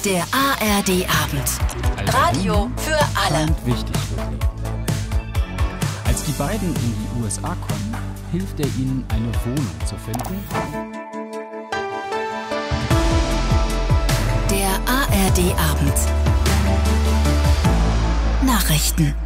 Der ARD-Abend. Radio für alle. Wichtig für sie. Als die beiden in die USA kommen, hilft er ihnen, eine Wohnung zu finden. Der ARD-Abend. Nachrichten.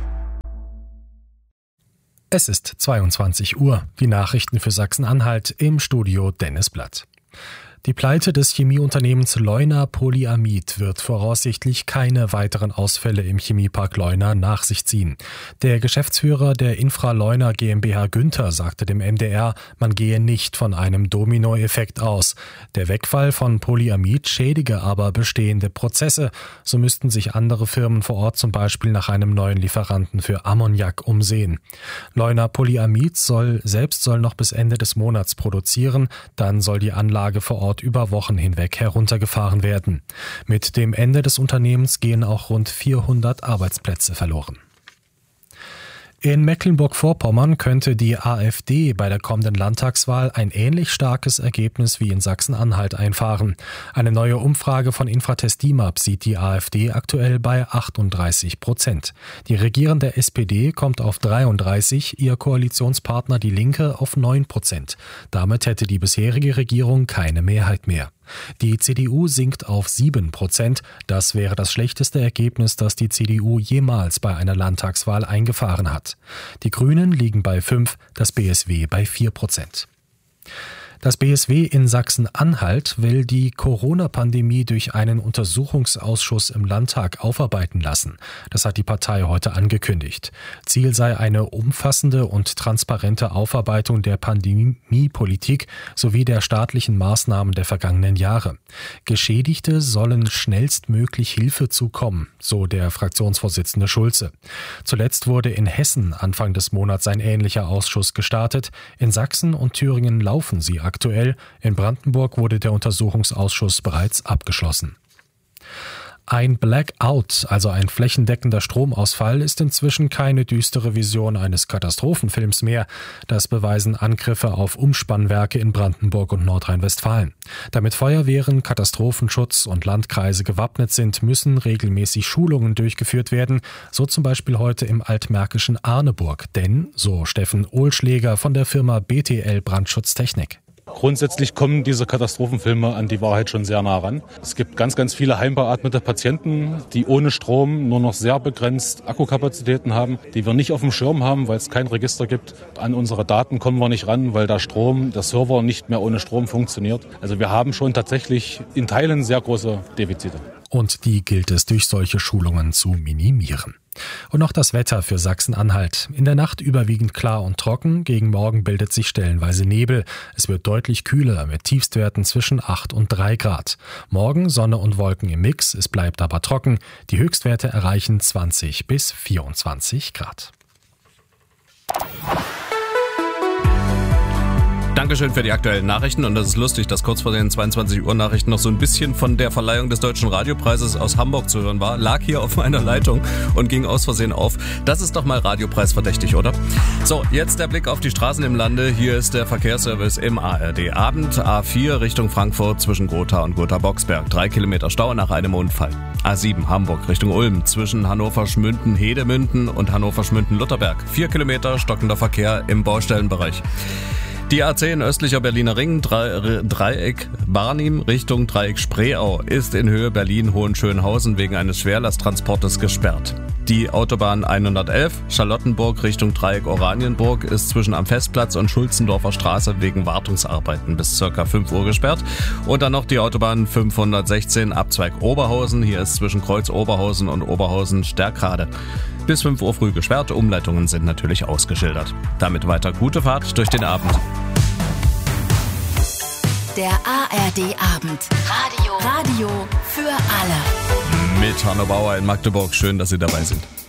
Es ist 22 Uhr. Die Nachrichten für Sachsen-Anhalt, im Studio Dennis Blatt. Die Pleite des Chemieunternehmens Leuna Polyamid wird voraussichtlich keine weiteren Ausfälle im Chemiepark Leuna nach sich ziehen. Der Geschäftsführer der Infra Leuna GmbH Günther sagte dem MDR, man gehe nicht von einem Dominoeffekt aus. Der Wegfall von Polyamid schädige aber bestehende Prozesse. So müssten sich andere Firmen vor Ort zum Beispiel nach einem neuen Lieferanten für Ammoniak umsehen. Leuna Polyamid soll noch bis Ende des Monats produzieren. Dann soll die Anlage vor Ort über Wochen hinweg heruntergefahren werden. Mit dem Ende des Unternehmens gehen auch rund 400 Arbeitsplätze verloren. In Mecklenburg-Vorpommern könnte die AfD bei der kommenden Landtagswahl ein ähnlich starkes Ergebnis wie in Sachsen-Anhalt einfahren. Eine neue Umfrage von Infratest DIMAP sieht die AfD aktuell bei 38%. Die regierende SPD kommt auf 33%, ihr Koalitionspartner Die Linke auf 9%. Damit hätte die bisherige Regierung keine Mehrheit mehr. Die CDU sinkt auf 7%. Das wäre das schlechteste Ergebnis, das die CDU jemals bei einer Landtagswahl eingefahren hat. Die Grünen liegen bei 5%, das BSW bei 4%. Das BSW in Sachsen-Anhalt will die Corona-Pandemie durch einen Untersuchungsausschuss im Landtag aufarbeiten lassen. Das hat die Partei heute angekündigt. Ziel sei eine umfassende und transparente Aufarbeitung der Pandemiepolitik sowie der staatlichen Maßnahmen der vergangenen Jahre. Geschädigte sollen schnellstmöglich Hilfe zukommen, so der Fraktionsvorsitzende Schulze. Zuletzt wurde in Hessen Anfang des Monats ein ähnlicher Ausschuss gestartet. In Sachsen und Thüringen laufen sie aktuell. In Brandenburg wurde der Untersuchungsausschuss bereits abgeschlossen. Ein Blackout, also ein flächendeckender Stromausfall, ist inzwischen keine düstere Vision eines Katastrophenfilms mehr. Das beweisen Angriffe auf Umspannwerke in Brandenburg und Nordrhein-Westfalen. Damit Feuerwehren, Katastrophenschutz und Landkreise gewappnet sind, müssen regelmäßig Schulungen durchgeführt werden, so zum Beispiel heute im altmärkischen Arneburg. Denn, so Steffen Ohlschläger von der Firma BTL Brandschutztechnik: Grundsätzlich kommen diese Katastrophenfilme an die Wahrheit schon sehr nah ran. Es gibt ganz, ganz viele heimbeatmete Patienten, die ohne Strom nur noch sehr begrenzt Akkukapazitäten haben, die wir nicht auf dem Schirm haben, weil es kein Register gibt. An unsere Daten kommen wir nicht ran, weil der Server nicht mehr ohne Strom funktioniert. Also wir haben schon tatsächlich in Teilen sehr große Defizite. Und die gilt es durch solche Schulungen zu minimieren. Und noch das Wetter für Sachsen-Anhalt. In der Nacht überwiegend klar und trocken, gegen Morgen bildet sich stellenweise Nebel. Es wird deutlich kühler mit Tiefstwerten zwischen 8 und 3 Grad. Morgen Sonne und Wolken im Mix, es bleibt aber trocken. Die Höchstwerte erreichen 20 bis 24 Grad. Dankeschön für die aktuellen Nachrichten, und das ist lustig, dass kurz vor den 22 Uhr Nachrichten noch so ein bisschen von der Verleihung des Deutschen Radiopreises aus Hamburg zu hören war. Lag hier auf meiner Leitung und ging aus Versehen auf. Das ist doch mal Radiopreis verdächtig, oder? So, jetzt der Blick auf die Straßen im Lande. Hier ist der Verkehrsservice im ARD-Abend. A4 Richtung Frankfurt zwischen Gotha und Gotha-Boxberg. 3 Kilometer Stau nach einem Unfall. A7 Hamburg Richtung Ulm zwischen Hannover-Schmünden-Hedemünden und Hannover-Schmünden-Lutherberg. 4 Kilometer stockender Verkehr im Baustellenbereich. Die A10 östlicher Berliner Ring, Dreieck Barnim Richtung Dreieck Spreeau ist in Höhe Berlin-Hohenschönhausen wegen eines Schwerlasttransportes gesperrt. Die Autobahn 111 Charlottenburg Richtung Dreieck Oranienburg ist zwischen am Festplatz und Schulzendorfer Straße wegen Wartungsarbeiten bis ca. 5 Uhr gesperrt. Und dann noch die Autobahn 516 Abzweig Oberhausen. Hier ist zwischen Kreuz Oberhausen und Oberhausen Stärkrade bis 5 Uhr früh gesperrt. Umleitungen sind natürlich ausgeschildert. Damit weiter gute Fahrt durch den Abend. Der ARD-Abend. Radio für alle. Mit Hanno Bauer in Magdeburg. Schön, dass Sie dabei sind.